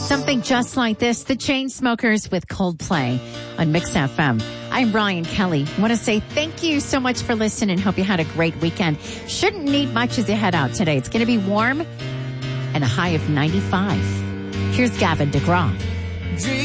Something just like this, the Chainsmokers with Coldplay on Mix FM. I'm Brian Kelly. I want to say thank you so much for listening. Hope you had a great weekend. Shouldn't need much as you head out today. It's going to be warm and a high of 95. Here's Gavin DeGraw.